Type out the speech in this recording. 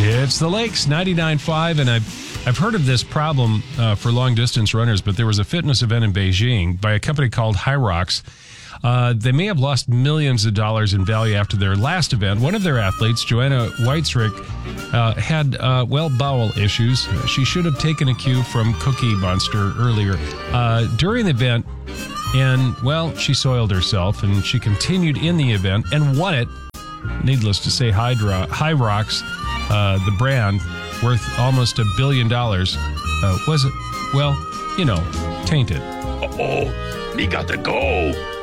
It's the Lakes 99.5, and I've heard of this problem for long-distance runners, but there was a fitness event in Beijing by a company called Hyrox. They may have lost millions of dollars in value after their last event. One of their athletes, Joanna Weitzrick, had, bowel issues. She should have taken a cue from Cookie Monster earlier. During the event, and, she soiled herself, and she continued in the event and won it. Needless to say, Hyrox, the brand, worth almost $1 billion, was, tainted. Uh-oh, me got to go.